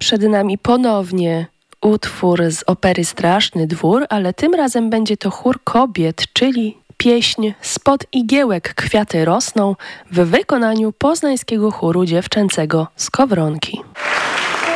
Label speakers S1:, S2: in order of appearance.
S1: Przed nami ponownie utwór z opery Straszny Dwór, ale tym razem będzie to chór kobiet, czyli pieśń Spod igiełek kwiaty rosną w wykonaniu poznańskiego chóru dziewczęcego Skowronki.